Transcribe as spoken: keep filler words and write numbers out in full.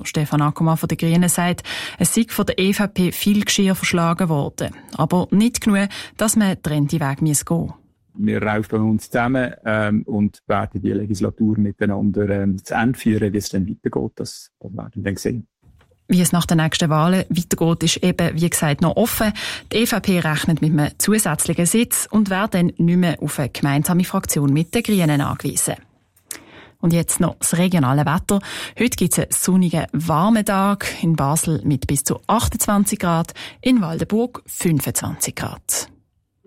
Stefan Ackermann von den Grünen sagt, es sei von der E V P viel Geschirr verschlagen worden. Aber nicht genug, dass man den getrennten Weg gehen müsse. Wir raufen uns zusammen ähm, und werden die Legislatur miteinander ähm, zu Ende führen. Wie es dann weitergeht, das, das werden wir dann sehen. Wie es nach den nächsten Wahlen weitergeht, ist eben, wie gesagt, noch offen. Die E V P rechnet mit einem zusätzlichen Sitz und wäre dann nicht mehr auf eine gemeinsame Fraktion mit den Grünen angewiesen. Und jetzt noch das regionale Wetter. Heute gibt es einen sonnigen, warmen Tag. In Basel mit bis zu achtundzwanzig Grad, in Waldenburg fünfundzwanzig Grad.